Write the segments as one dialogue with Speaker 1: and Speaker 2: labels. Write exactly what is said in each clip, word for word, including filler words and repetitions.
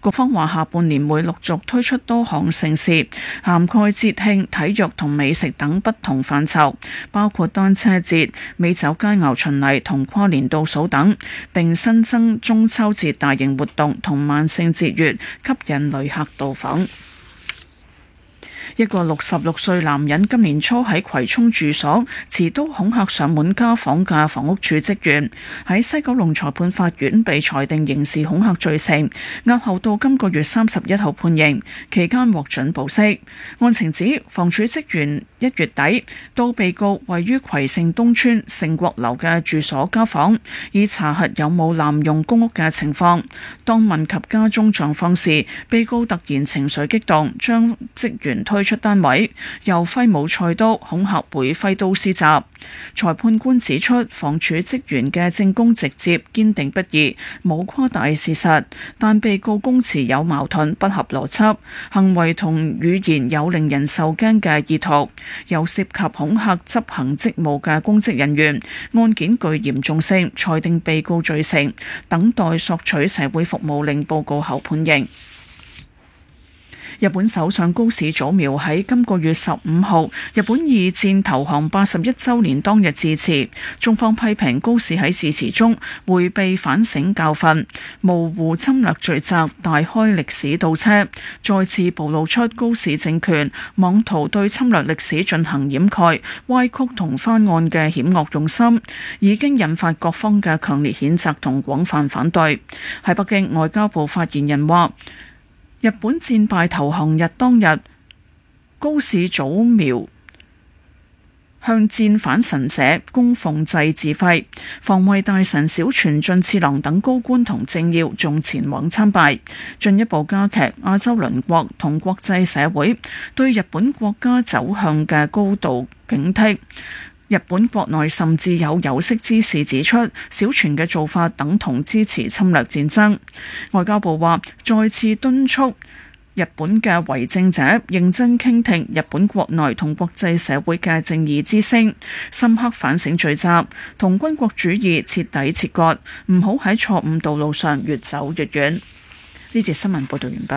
Speaker 1: 局方話下半年會陸續推出多項盛事，涵蓋節慶、體育同美食等不同範疇，包括單車節、美酒佳餚巡禮同跨年倒數等，並新增中秋節大型活動同萬聖節月，吸引旅客到訪。一個六十六歲男人今年初喺葵涌住所持刀恐嚇上門家訪嘅房屋署職員，喺西九龍裁判法院被裁定刑事恐嚇罪成，押後到今個月三十一號判刑，期間獲准保釋。案情指房署職員一月底到被告位於葵盛東村盛國樓嘅住所家訪，以查核有冇濫用公屋嘅情況。當問及家中狀況時，被告突然情緒激動，將職員推出單位，又揮舞菜刀恐嚇會揮刀施襲。裁判官指出，房署職員嘅證供直接、堅定不移，冇誇大事實，但被告供詞有矛盾、不合邏輯，行為同語言有令人受驚嘅意圖，又涉及恐嚇執行職務嘅公職人員，案件具嚴重性，裁定被告罪成，等待索取社會服務令報告後判刑。日本首相高市早苗喺今個月十五號日本二戰投降八十一週年當日致辭，中方批評高市喺致辭中迴避反省教訓，模糊侵略罪責，大開歷史倒車，再次暴露出高市政權妄圖對侵略歷史進行掩蓋、歪曲同翻案嘅險惡用心，已經引發各方嘅強烈譴責同廣泛反對。喺北京，外交部發言人話，日本戰敗投降日當日，高市早苗向戰犯神社供奉祭祀費，防衛大臣小泉進次郎等高官同政要仲前往參拜，進一步加劇亞洲鄰國同國際社會對日本國家走向嘅高度警惕。日本國內甚至有有識之士指出，小泉嘅做法等同支持侵略戰爭。外交部話，再次敦促日本嘅為政者認真傾聽日本國內同國際社會嘅正義之聲，深刻反省罪責，同軍國主義徹底切割，唔好喺錯誤道路上越走越遠。呢節新聞報道完畢。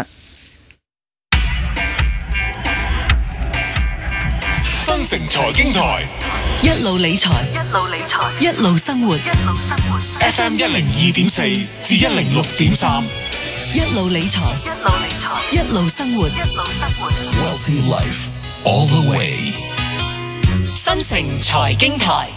Speaker 2: 新城財經台，
Speaker 3: 一路理財，一路理財，一路生活，一路生活。
Speaker 2: F M 一零二點四至一零六點三，
Speaker 3: 一路理財，一路理財，一路生活，一路生活。
Speaker 2: Wealthy Life all the way。
Speaker 4: 新城財經台，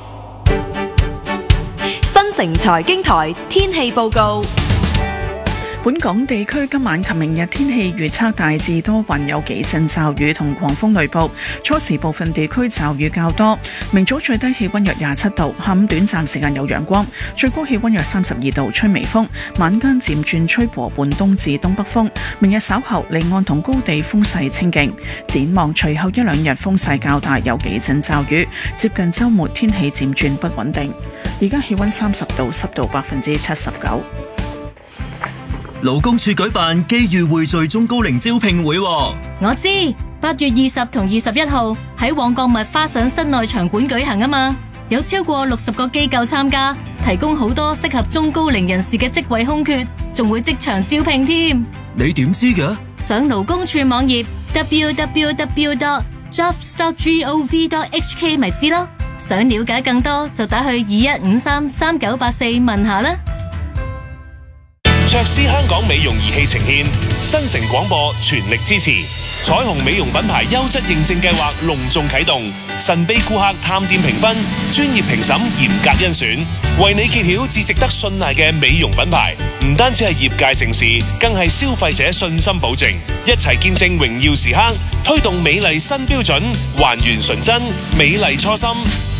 Speaker 3: 新城財經台天氣報告。
Speaker 1: 本港地區今晚及明日天氣預測大致多雲，有幾陣驟雨同狂風雷暴，初時部分地區驟雨較多。明早最低氣溫約廿七度，下午短暫時間有陽光，最高氣溫約三十二度，吹微風。晚間漸轉吹和緩東至東北風。明日稍後離岸同高地風勢清勁。展望隨後一兩日風勢較大，有幾陣驟雨。接近週末天氣漸轉不穩定。而家氣溫三十度，濕度百分之七十九。
Speaker 5: 勞工處舉辦機遇匯聚中高齡招聘會，
Speaker 6: 我知八月二十同二十一號喺旺角麥花臣室內場館舉行啊嘛，有超過六十個機構參加，提供好多適合中高齡人士嘅職位空缺，仲會即場招聘添。
Speaker 5: 你點知嘅？
Speaker 6: 上勞工處網頁 double-u double-u double-u dot jobs dot gov dot h k 咪知咯。想了解更多就打去二一五三三九八四問下啦。
Speaker 2: 卓斯香港美容儀器呈獻，新城廣播全力支持，彩虹美容品牌優質認證計劃隆重啟動，神秘顧客探店評分，專業評審嚴格甄選，為你揭曉至值得信賴嘅美容品牌。唔單止係業界盛事，更係消費者信心保證。一齊見證榮耀時刻，推動美麗新標準，還原純真美麗初心。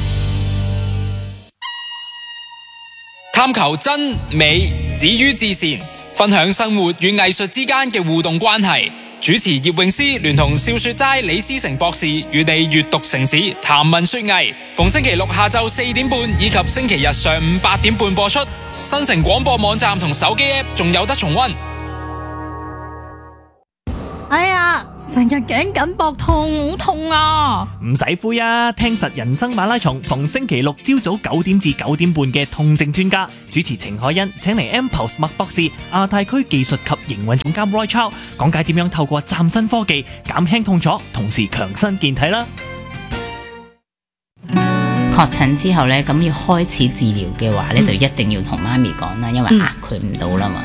Speaker 7: 探求真美止於至善，分享生活與藝術之間嘅互動關係。主持葉詠詩聯同笑雪齋李思成博士與你閱讀城市談文說藝，逢星期六下晝四點半以及星期日上午八點半播出。新城廣播網站同手機 app 仲有得重溫。
Speaker 8: 哎呀， 啊？成日頸緊膊痛，好痛啊！
Speaker 9: 唔使灰啊，聽實人生馬拉松，逢星期六朝早九點至九點半嘅痛症專家主持程海欣，請嚟 Mpost 麥博士、亞太區技術及營運總監 Roy Chow 講解點樣透過嶄新科技減輕痛楚，同時強身健體啦。
Speaker 10: 確診之後咧，咁要開始治療嘅話咧，就一定要同媽咪講啦，因為壓佢唔到啦嘛。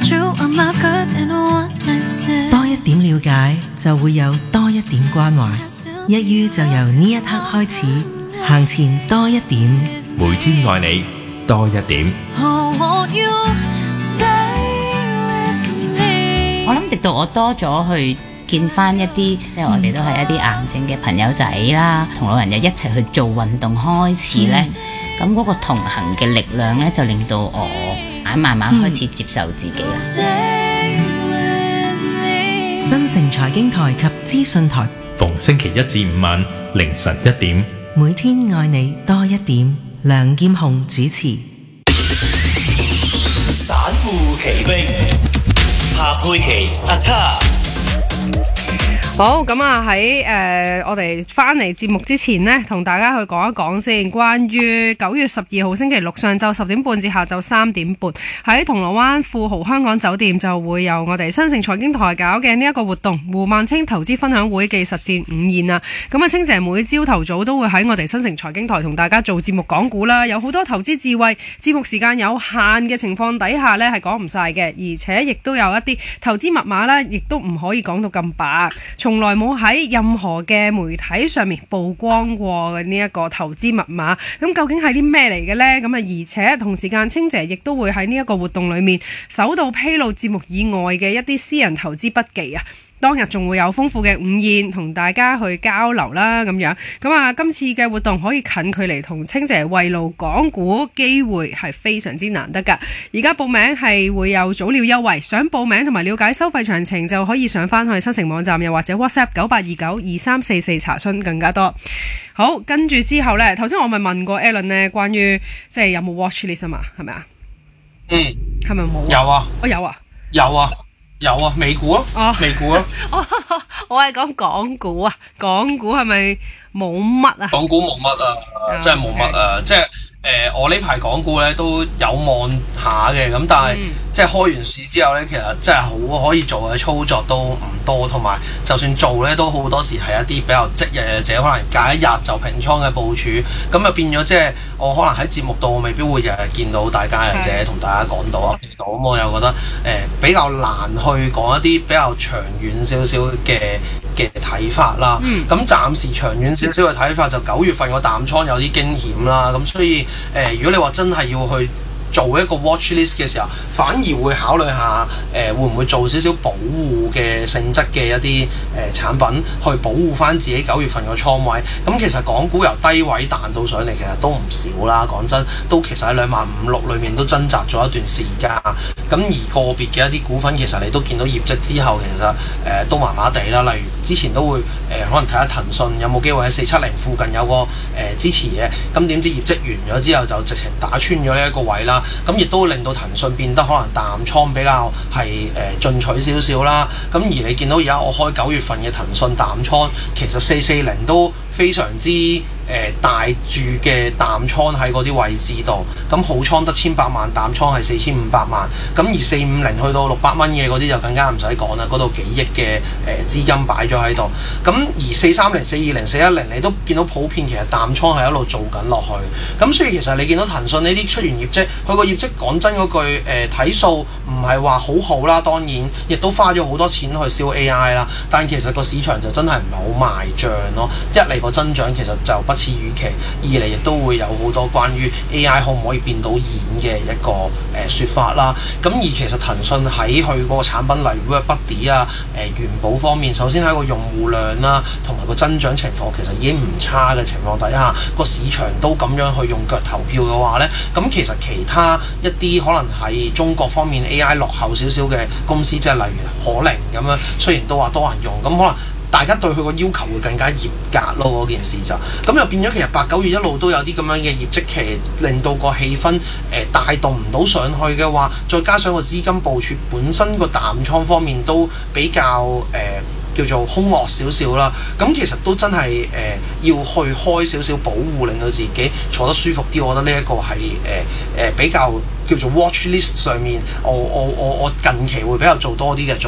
Speaker 3: 多一點了解，就會有多一點關懷。一於就由呢一刻開始，行前多一點，
Speaker 11: 每天愛你多一點。
Speaker 10: 我諗直到我多咗去見翻一啲，即係我哋都係一啲癌症嘅朋友仔啦，同老人家一齊去做運動開始呢。咁嗰、嗯、個同行嘅力量呢，就令到我慢慢開始接受自己啦。
Speaker 3: 嗯、新城財經台及資訊台，
Speaker 11: 逢星期一至五晚凌晨一點，
Speaker 3: 每天愛你多一點。梁劍雄主持。
Speaker 5: 散戶奇兵，夏佩琪阿卡。
Speaker 12: 好，咁啊喺誒我哋翻嚟節目之前呢，同大家去講一講先，關於九月十二號星期六上晝十點半至下晝三點半喺銅鑼灣富豪香港酒店就會有我哋新城財經台搞嘅呢一個活動，胡孟青投資分享會暨實戰午宴啊！咁啊，青姐每朝頭早都會喺我哋新城財經台同大家做節目講股啦，有好多投資智慧，節目時間有限嘅情況底下呢係講唔晒嘅，而且亦都有一啲投資密碼啦，亦都唔可以講到咁白。從來冇喺任何嘅媒體上面曝光過嘅呢一個投資密碼，咁究竟係啲咩嚟嘅呢？咁啊，而且同時間清姐亦都會喺呢一個活動裏面首度披露節目以外嘅一啲私人投資筆記啊！當日仲會有豐富嘅午宴同大家去交流啦，咁樣咁啊！今次嘅活動可以近距離同清姐圍爐講股，機會係非常之難得噶。而家報名係會有早鳥優惠，想報名同埋了解收費詳情就可以上翻去新城網站，又或者 WhatsApp 九八二九二三四四查詢更加多。好，跟住之後呢，頭先我咪問過 Alan 呢，關於即係有冇 watch list 啊嘛，係咪啊？
Speaker 13: 嗯，
Speaker 12: 係咪冇？
Speaker 13: 有啊，
Speaker 12: 我、哦、有啊，
Speaker 13: 有啊。有啊，美股啊，哦、美股啊，
Speaker 12: 我係講港股啊，港股係咪冇乜啊？
Speaker 13: 港股冇乜啊，真係冇乜啊，即係誒、呃，我呢排港股咧都有望下嘅，咁但係、嗯、即係開完市之後咧，其實真係好可以做嘅操作都唔多，同埋就算做咧，都好多時係一啲比較即日日者，可能隔一日就平倉嘅部署，咁就變咗即係。我可能喺節目度，我未必會日日見到大家，或者同大家講到啊，到咁我又覺得誒、呃、比較難去講一啲比較長遠少少嘅嘅睇法啦。咁、嗯、暫時長遠少少嘅睇法就九月份個淡倉有啲驚險啦。咁所以誒、呃，如果你話真係要去做一個 watch list 嘅時候，反而會考慮下誒、呃、會唔會做少少保護嘅性質嘅一啲誒、呃、產品，去保護翻自己九月份個倉位。咁其實港股由低位彈到上嚟，其實都唔少啦。講真，都其實喺兩萬五六裏面都掙扎咗一段時間。咁而個別嘅一啲股份，其實你都見到業績之後，其實誒、呃、都麻麻地啦。例如之前都會誒、呃、可能睇下騰訊有冇機會喺四七零附近有個誒、呃、支持嘅。咁點知業績完咗之後，就直情打穿咗呢一個位啦。咁亦都令到騰訊變得可能淡倉比較係誒、呃、進取少少啦。咁而你見到而家我開九月份嘅騰訊淡倉，其實四四零都非常之誒、呃、大注嘅淡倉喺嗰啲位置度。咁好倉得千八萬，淡倉係四千五百萬。咁而四五零去到六百蚊嘅嗰啲就更加唔使講啦，嗰度幾億嘅誒資金擺咗喺度。咁而四三零、四二零、四一零你都見到普遍其實淡倉係一路做緊落去。咁所以其實你見到騰訊呢啲出完業績，佢個業績講真嗰句誒睇數唔係話好好啦，當然亦都花咗好多錢去燒 A I 啦。但其實個市場就真係唔係好賣帳咯。一嚟個增長其實就不似預期，二嚟亦都會有好多關於 A I 可唔可以變到演嘅一個誒説法啦。咁而其實騰訊喺佢嗰個產品例如 WorkBuddy 啊、誒元寶方面，首先喺個用戶量啦，同埋個增長情況其實已經唔差嘅情況底下，個市場都咁樣去用腳投票嘅話呢，咁其實其他一啲可能係中國方面 A I 落後少少嘅公司，即係例如可伶咁樣，雖然都話多人用，咁可能大家對佢個要求會更加嚴格咯。嗰件事就咁又變咗，其實八九月一路都有啲咁樣嘅業績期，令到個氣氛誒、呃、帶動唔到上去嘅話，再加上個資金部署本身個淡倉方面都比較誒、呃叫做兇惡少少啦。咁其實都真係誒、呃、要去開少少保護，令到自己坐得舒服啲。我覺得呢一個係誒誒比較叫做 watch list 上面，我我我我近期會比較做多啲嘅做